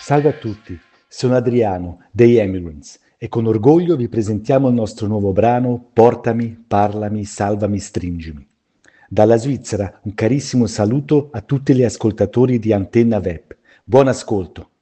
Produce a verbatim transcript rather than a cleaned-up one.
Salve a tutti, sono Adriano dei Emigrants e con orgoglio vi presentiamo il nostro nuovo brano Portami, parlami, salvami, stringimi. Dalla Svizzera un carissimo saluto a tutti gli ascoltatori di Antenna Web. Buon ascolto!